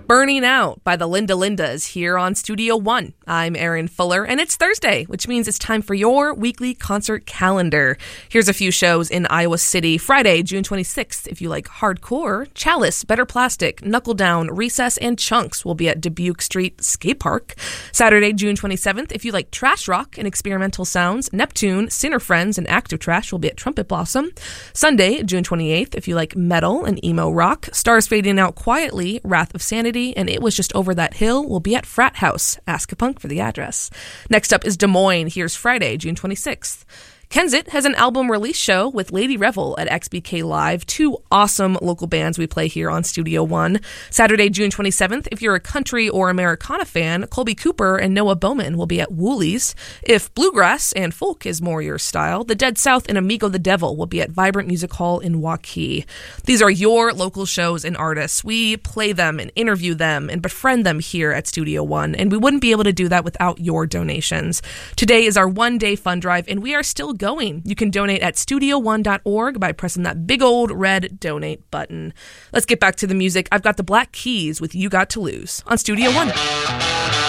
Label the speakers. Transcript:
Speaker 1: Burning Out by the Linda Lindas here on Studio One. I'm Erin Fuller, and it's Thursday, which means it's time for your weekly concert calendar. Here's a few shows in Iowa City. Friday, June 26th, if you like hardcore, Chalice, Better Plastic, Knuckle Down, Recess, and Chunks will be at Dubuque Street Skate Park. Saturday, June 27th, if you like trash rock and experimental sounds, Neptune, Sinner Friends, and Active Trash will be at Trumpet Blossom. Sunday, June 28th, if you like metal and emo rock, Stars Fading Out Quietly, Wrath of Sanity, and It Was Just Over That Hill will be at Frat House. Ask a Punk for the address. Next up is Des Moines. Here's Friday, June 26th. Kensett has an album release show with Lady Revel at XBK Live, two awesome local bands we play here on Studio One. Saturday, June 27th, if you're a country or Americana fan, Colby Cooper and Noah Bowman will be at Woolies. If bluegrass and folk is more your style, The Dead South and Amigo the Devil will be at Vibrant Music Hall in Waukee. These are your local shows and artists. We play them and interview them and befriend them here at Studio One, and we wouldn't be able to do that without your donations. Today is our one-day fund drive, and we are still going. You can donate at studio1.org by pressing that big old red donate button. Let's get back to the music. I've got the Black Keys with You Got to Lose on Studio One.